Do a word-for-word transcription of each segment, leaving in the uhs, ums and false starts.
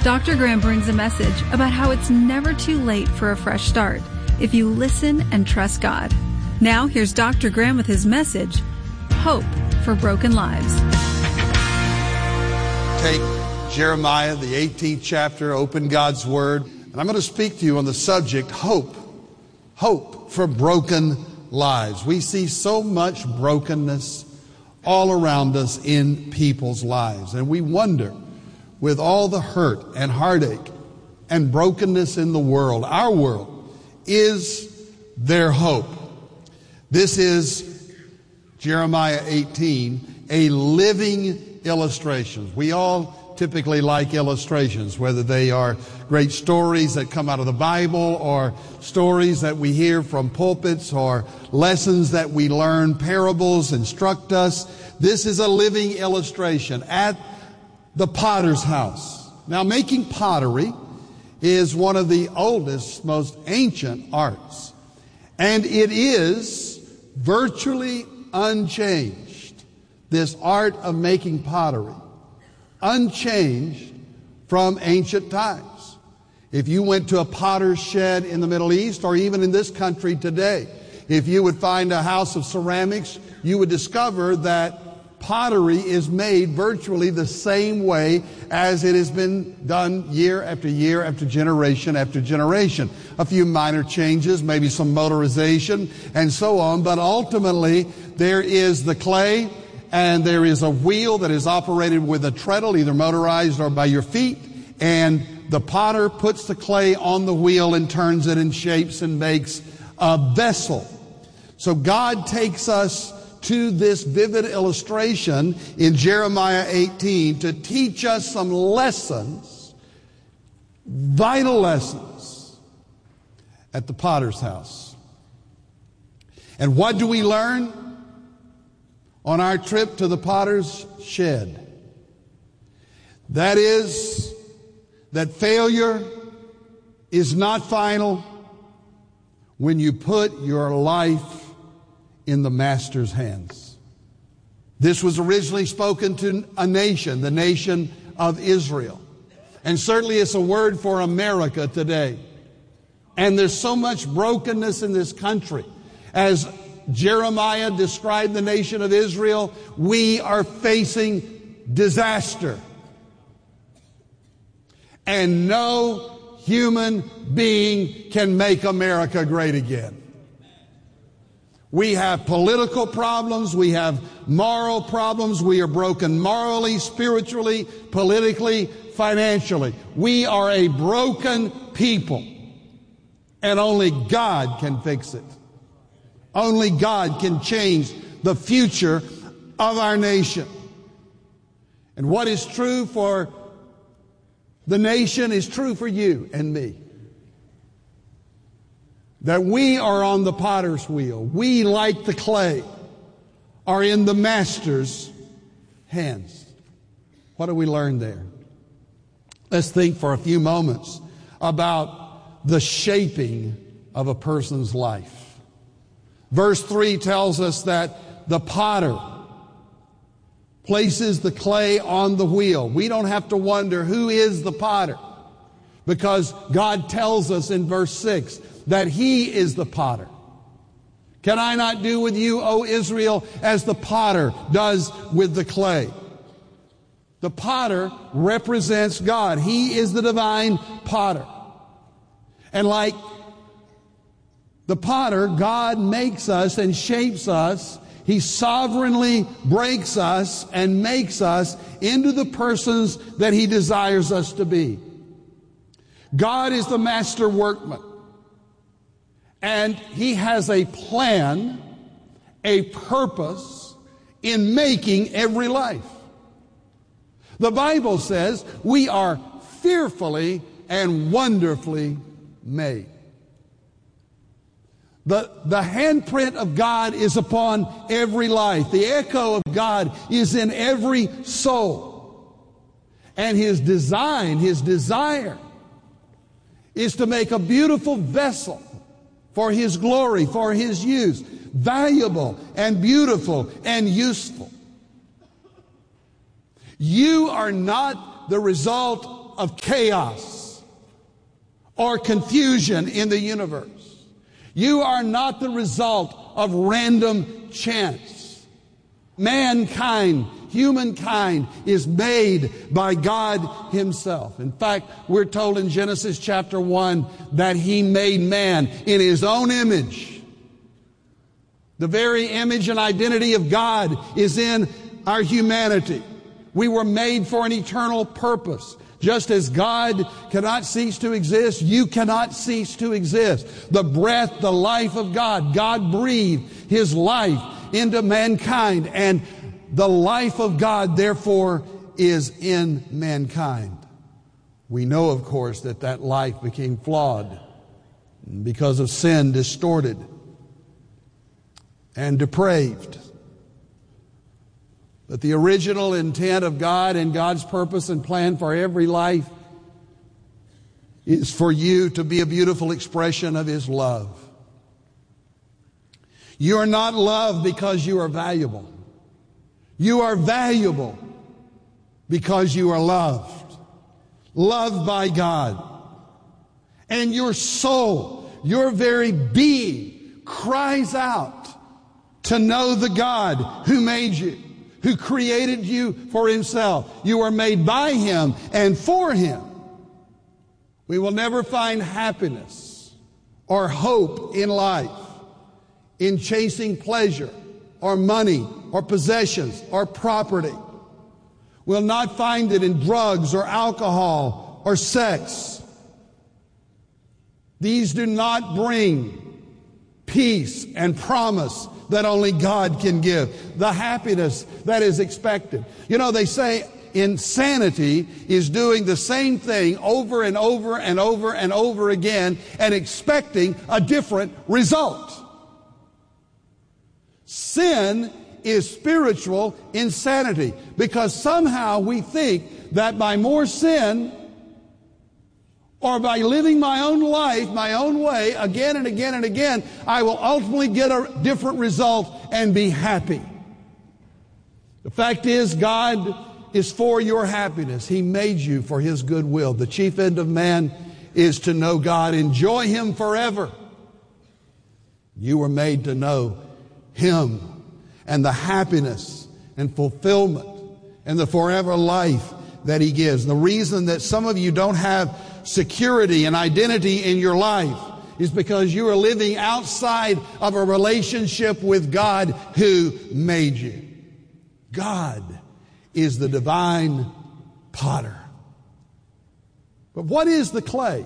Doctor Graham brings a message about how it's never too late for a fresh start if you listen and trust God. Now here's Doctor Graham with his message, Hope for Broken Lives. Take Jeremiah, the eighteenth chapter, open God's Word, and I'm going to speak to you on the subject, hope. Hope for broken lives. We see so much brokenness all around us in people's lives, and we wonder, with all the hurt and heartache and brokenness in the world, our world, is there hope? This is Jeremiah eighteen, a living illustration. We all typically like illustrations, whether they are great stories that come out of the Bible or stories that we hear from pulpits or lessons that we learn, parables instruct us. This is a living illustration at the potter's house. Now, making pottery is one of the oldest, most ancient arts, and it is virtually unchanged. This art of making pottery, unchanged from ancient times. If you went to a potter's shed in the Middle East, or even in this country today, if you would find a house of ceramics, you would discover that pottery is made virtually the same way as it has been done year after year after generation after generation. A few minor changes, maybe some motorization and so on, but ultimately there is the clay and there is a wheel that is operated with a treadle, either motorized or by your feet, and the potter puts the clay on the wheel and turns it and shapes and makes a vessel. So God takes us to this vivid illustration in Jeremiah eighteen to teach us some lessons, vital lessons, at the potter's house. And what do we learn on our trip to the potter's shed? That is, that failure is not final when you put your life in the master's hands. This was originally spoken to a nation, the nation of Israel. And certainly it's a word for America today. And there's so much brokenness in this country. As Jeremiah described the nation of Israel, we are facing disaster. And no human being can make America great again. We have political problems. We have moral problems. We are broken morally, spiritually, politically, financially. We are a broken people. And only God can fix it. Only God can change the future of our nation. And what is true for the nation is true for you and me. That we are on the potter's wheel. We, like the clay, are in the master's hands. What do we learn there? Let's think for a few moments about the shaping of a person's life. Verse three tells us that the potter places the clay on the wheel. We don't have to wonder who is the potter, because God tells us in verse six that He is the potter. Can I not do with you, O Israel, as the potter does with the clay? The potter represents God. He is the divine potter. And like the potter, God makes us and shapes us. He sovereignly breaks us and makes us into the persons that He desires us to be. God is the master workman. And He has a plan, a purpose in making every life. The Bible says we are fearfully and wonderfully made. The, the handprint of God is upon every life. The echo of God is in every soul. And His design, His desire, is to make a beautiful vessel for His glory, for His use, valuable and beautiful and useful. You are not the result of chaos or confusion in the universe. You are not the result of random chance. Mankind, humankind, is made by God Himself. In fact, we're told in Genesis chapter one that He made man in His own image. The very image and identity of God is in our humanity. We were made for an eternal purpose. Just as God cannot cease to exist, you cannot cease to exist. The breath, the life of God, God breathed His life into mankind, and the life of God, therefore, is in mankind. We know, of course, that that life became flawed because of sin, distorted and depraved. But the original intent of God and God's purpose and plan for every life is for you to be a beautiful expression of His love. You are not loved because you are valuable. You are valuable because you are loved. Loved by God. And your soul, your very being, cries out to know the God who made you, who created you for Himself. You are made by Him and for Him. We will never find happiness or hope in life in chasing pleasure or money or possessions or property. We'll not find it in drugs or alcohol or sex. These do not bring peace and promise that only God can give, the happiness that is expected. You know, they say insanity is doing the same thing over and over and over and over again and expecting a different result. Sin is spiritual insanity because somehow we think that by more sin or by living my own life, my own way, again and again and again, I will ultimately get a different result and be happy. The fact is, God is for your happiness. He made you for His good will. The chief end of man is to know God, enjoy Him forever. You were made to know Him and the happiness and fulfillment and the forever life that He gives. The reason that some of you don't have security and identity in your life is because you are living outside of a relationship with God who made you. God is the divine potter. But what is the clay?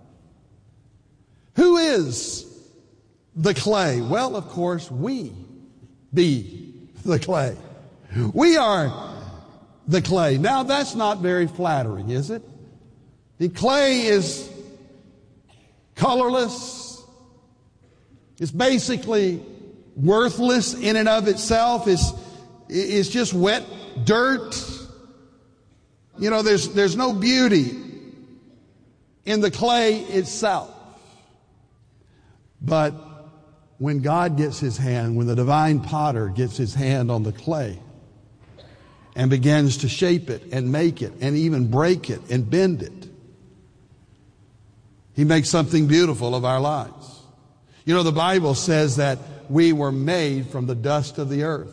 Who is the clay? Well, of course, we be the clay. We are the clay. Now, that's not very flattering, is it? The clay is colorless. It's basically worthless in and of itself. It's, it's just wet dirt. You know, there's, there's no beauty in the clay itself. But when God gets His hand, when the divine potter gets his hand on the clay and begins to shape it and make it and even break it and bend it, He makes something beautiful of our lives. You know, the Bible says that we were made from the dust of the earth.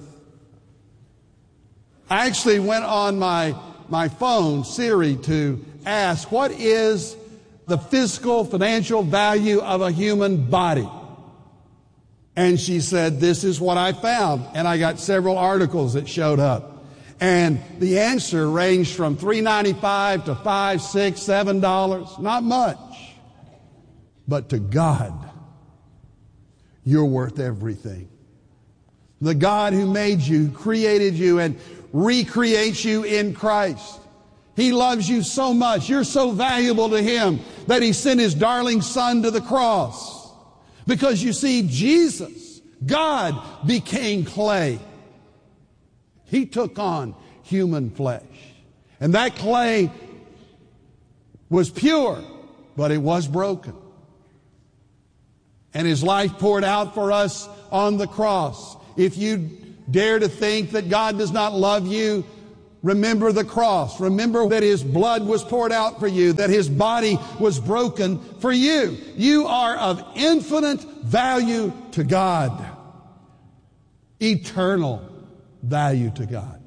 I actually went on my, my phone, Siri, to ask, what is the physical, financial value of a human body? And she said, this is what I found. And I got several articles that showed up. And the answer ranged from three ninety-five to five, six, seven dollars. Not much. But to God, you're worth everything. The God who made you, created you, and recreates you in Christ. He loves you so much. You're so valuable to Him that He sent His darling Son to the cross. Because you see, Jesus, God, became clay. He took on human flesh. And that clay was pure, but it was broken. And His life poured out for us on the cross. If you dare to think that God does not love you, Remember the cross. Remember that His blood was poured out for you, that His body was broken for you. You are of infinite value to God. Eternal value to God.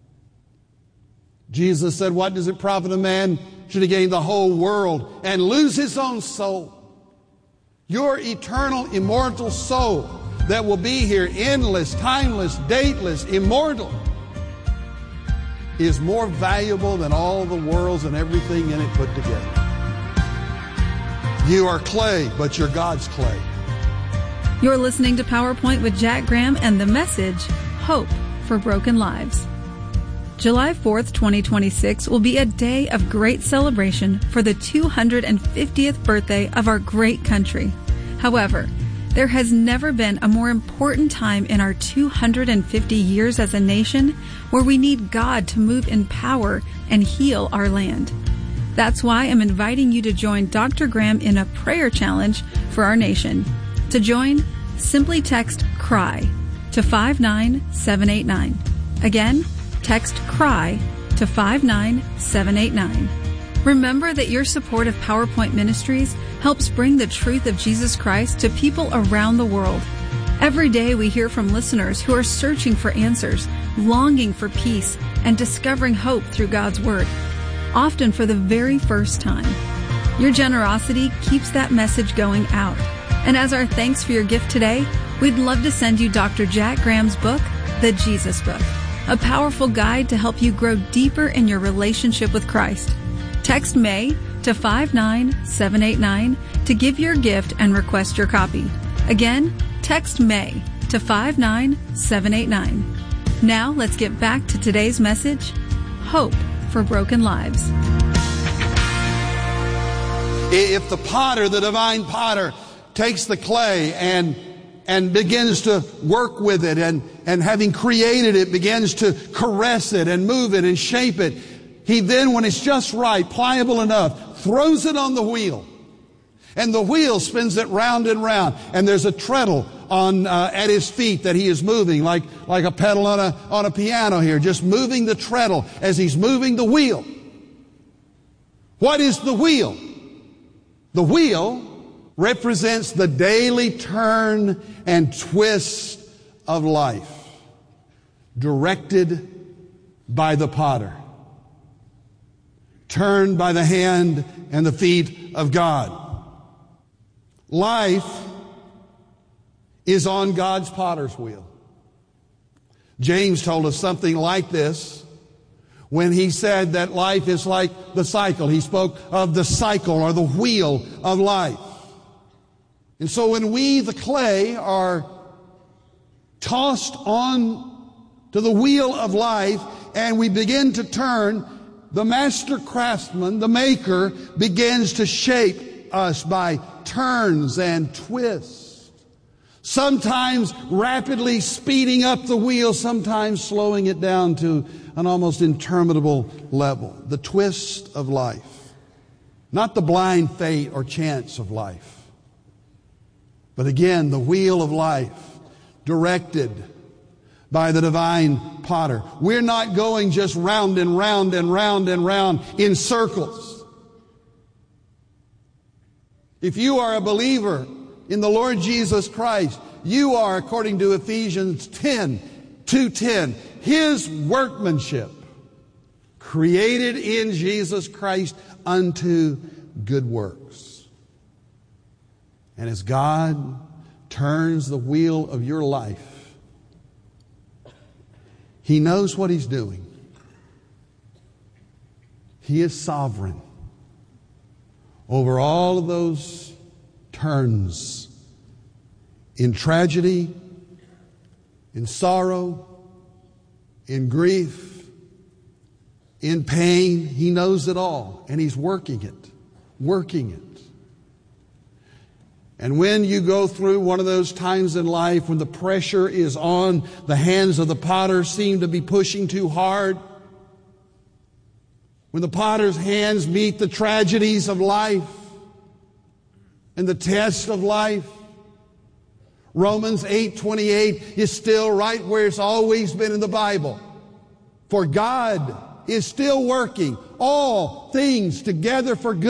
Jesus said, what does it profit a man should he gain the whole world and lose his own soul? Your eternal, immortal soul that will be here, endless, timeless, dateless, immortal, is more valuable than all the worlds and everything in it put together. You are clay, but you're God's clay. You're listening to PowerPoint with Jack Graham and the message, Hope for Broken Lives. July fourth, twenty twenty-six will be a day of great celebration for the two hundred fiftieth birthday of our great country. However, there has never been a more important time in our two hundred fifty years as a nation where we need God to move in power and heal our land. That's why I'm inviting you to join Doctor Graham in a prayer challenge for our nation. To join, simply text CRY to five nine seven eight nine. Again, text CRY to five nine seven eight nine. Remember that your support of PowerPoint Ministries helps bring the truth of Jesus Christ to people around the world. Every day we hear from listeners who are searching for answers, longing for peace, and discovering hope through God's Word, often for the very first time. Your generosity keeps that message going out. And as our thanks for your gift today, we'd love to send you Doctor Jack Graham's book, The Jesus Book, a powerful guide to help you grow deeper in your relationship with Christ. Text May to five nine seven eight nine to give your gift and request your copy. Again, text May to five nine seven eight nine. Now let's get back to today's message, Hope for Broken Lives. If the potter, the divine potter, takes the clay and and begins to work with it, and, and having created it, begins to caress it and move it and shape it, he then, when it's just right, pliable enough, throws it on the wheel. And the wheel spins it round and round. And there's a treadle on uh, at his feet that he is moving, like, like a pedal on a, on a piano here, just moving the treadle as he's moving the wheel. What is the wheel? The wheel represents the daily turn and twist of life, directed by the potter, turned by the hand and the feet of God. Life is on God's potter's wheel. James told us something like this when he said that life is like the cycle. He spoke of the cycle or the wheel of life. And so when we, the clay, are tossed on to the wheel of life and we begin to turn, the master craftsman, the maker, begins to shape us by turns and twists. Sometimes rapidly speeding up the wheel, sometimes slowing it down to an almost interminable level. The twist of life. Not the blind fate or chance of life. But again, the wheel of life, directed by the divine potter. We're not going just round and round and round and round in circles. If you are a believer in the Lord Jesus Christ, you are, according to Ephesians ten, two ten, His workmanship, created in Jesus Christ unto good works. And as God turns the wheel of your life, He knows what He's doing. He is sovereign over all of those turns in tragedy, in sorrow, in grief, in pain. He knows it all, and He's working it, working it. And when you go through one of those times in life when the pressure is on, the hands of the potter seem to be pushing too hard, when the potter's hands meet the tragedies of life and the tests of life, Romans eight twenty-eight is still right where it's always been in the Bible. For God is still working all things together for good